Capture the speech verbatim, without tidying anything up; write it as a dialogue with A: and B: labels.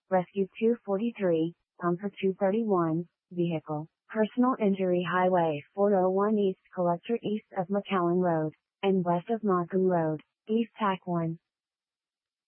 A: Rescue two forty-three, Pumper two thirty-one, Vehicle, Personal Injury Highway four oh one East Collector east of McAllen Road, and west of Markham Road, East Tack one.